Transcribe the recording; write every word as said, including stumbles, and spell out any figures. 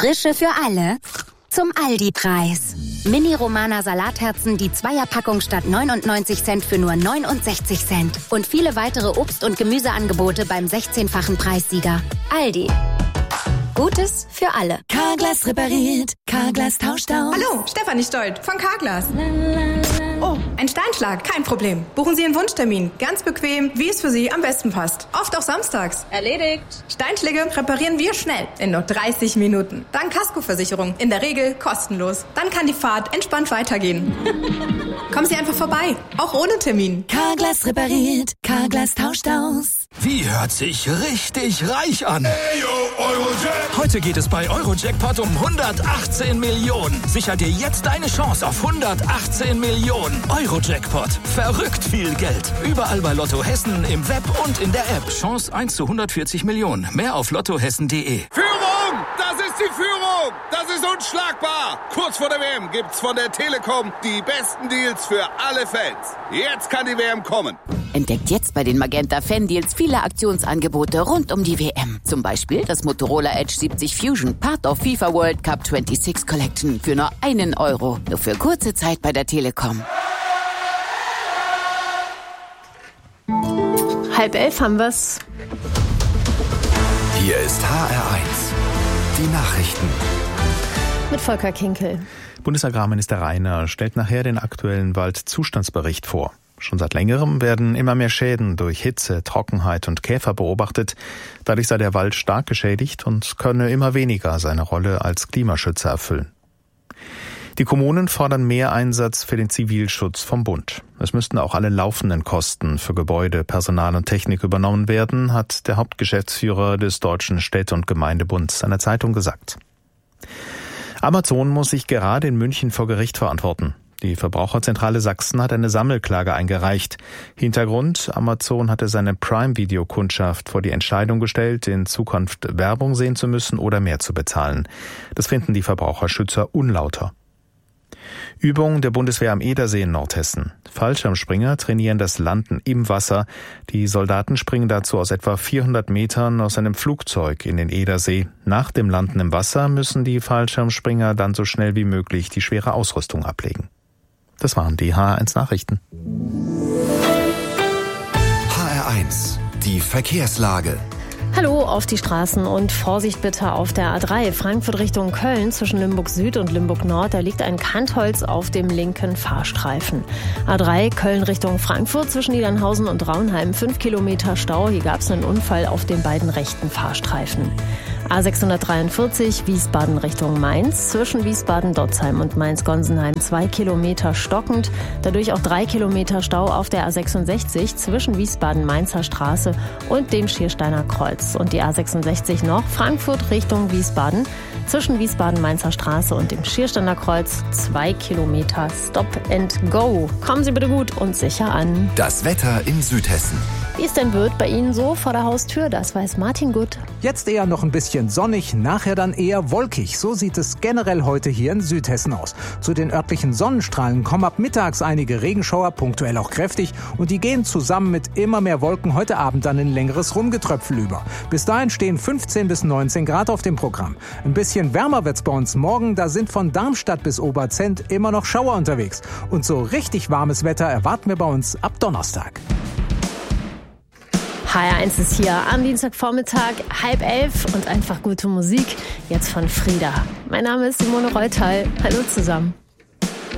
Frische für alle zum Aldi-Preis. Mini-Romana Salatherzen, die Zweierpackung statt neunundneunzig Cent für nur neunundsechzig Cent. Und viele weitere Obst- und Gemüseangebote beim sechzehnfachen Preissieger. Aldi. Gutes für alle. Carglass repariert, Carglass tauscht aus. Hallo, Stefanie Stolt von Carglass. Oh, ein Steinschlag, kein Problem. Buchen Sie Ihren Wunschtermin. Ganz bequem, wie es für Sie am besten passt. Oft auch samstags. Erledigt. Steinschläge reparieren wir schnell, in nur dreißig Minuten. Dank Kaskoversicherung, in der Regel kostenlos. Dann kann die Fahrt entspannt weitergehen. Kommen Sie einfach vorbei, auch ohne Termin. Carglass repariert, Carglass tauscht aus. Wie hört sich richtig reich an? Hey, yo, Eurojackpot. Heute geht es bei Eurojackpot um hundertachtzehn Millionen. Sicher dir jetzt deine Chance auf hundertachtzehn Millionen. Eurojackpot. Verrückt viel Geld. Überall bei Lotto Hessen, im Web und in der App. Chance eins zu hundertvierzig Millionen. Mehr auf lottohessen punkt de. Führung! Das ist die Führung! Das ist unschlagbar! Kurz vor der W M gibt's von der Telekom die besten Deals für alle Fans. Jetzt kann die W M kommen. Entdeckt jetzt bei den Magenta Fan Deals viele Aktionsangebote rund um die W M. Zum Beispiel das Motorola Edge siebzig Fusion, Part of FIFA World Cup sechsundzwanzig Collection für nur einen Euro. Nur für kurze Zeit bei der Telekom. Halb elf haben wir's. Hier ist H R eins. Die Nachrichten. Mit Volker Kinkel. Bundesagrarminister Reiner stellt nachher den aktuellen Waldzustandsbericht vor. Schon seit längerem werden immer mehr Schäden durch Hitze, Trockenheit und Käfer beobachtet. Dadurch sei der Wald stark geschädigt und könne immer weniger seine Rolle als Klimaschützer erfüllen. Die Kommunen fordern mehr Einsatz für den Zivilschutz vom Bund. Es müssten auch alle laufenden Kosten für Gebäude, Personal und Technik übernommen werden, hat der Hauptgeschäftsführer des Deutschen Städte- und Gemeindebunds seiner Zeitung gesagt. Amazon muss sich gerade in München vor Gericht verantworten. Die Verbraucherzentrale Sachsen hat eine Sammelklage eingereicht. Hintergrund: Amazon hatte seine Prime-Video-Kundschaft vor die Entscheidung gestellt, in Zukunft Werbung sehen zu müssen oder mehr zu bezahlen. Das finden die Verbraucherschützer unlauter. Übung der Bundeswehr am Edersee in Nordhessen. Fallschirmspringer trainieren das Landen im Wasser. Die Soldaten springen dazu aus etwa vierhundert Metern aus einem Flugzeug in den Edersee. Nach dem Landen im Wasser müssen die Fallschirmspringer dann so schnell wie möglich die schwere Ausrüstung ablegen. Das waren die H R eins Nachrichten. H R eins. Die Verkehrslage. Hallo auf die Straßen und Vorsicht bitte auf der A drei Frankfurt Richtung Köln zwischen Limburg Süd und Limburg Nord. Da liegt ein Kantholz auf dem linken Fahrstreifen. A drei Köln Richtung Frankfurt zwischen Niedernhausen und Raunheim. Fünf Kilometer Stau. Hier gab es einen Unfall auf den beiden rechten Fahrstreifen. A sechshundertdreiundvierzig Wiesbaden Richtung Mainz zwischen Wiesbaden-Dotzheim und Mainz-Gonsenheim. Zwei Kilometer stockend. Dadurch auch drei Kilometer Stau auf der A sechsundsechzig zwischen Wiesbaden-Mainzer Straße und dem Schiersteiner Kreuz. Und die A sechsundsechzig noch Frankfurt Richtung Wiesbaden zwischen Wiesbaden-Mainzer Straße und dem Schiersteiner Kreuz. Zwei Kilometer Stop and Go. Kommen Sie bitte gut und sicher an. Das Wetter in Südhessen. Wie es denn wird bei Ihnen so vor der Haustür, das weiß Martin gut. Jetzt eher noch ein bisschen sonnig, nachher dann eher wolkig. So sieht es generell heute hier in Südhessen aus. Zu den örtlichen Sonnenstrahlen kommen ab mittags einige Regenschauer, punktuell auch kräftig. Und die gehen zusammen mit immer mehr Wolken heute Abend dann in längeres Rumgetröpfel über. Bis dahin stehen fünfzehn bis neunzehn Grad auf dem Programm. Ein bisschen wärmer wird's bei uns morgen. Da sind von Darmstadt bis Oberzent immer noch Schauer unterwegs. Und so richtig warmes Wetter erwarten wir bei uns ab Donnerstag. H R eins ist hier am Dienstagvormittag, halb elf und einfach gute Musik. Jetzt von Frieda. Mein Name ist Simone Reutal. Hallo zusammen.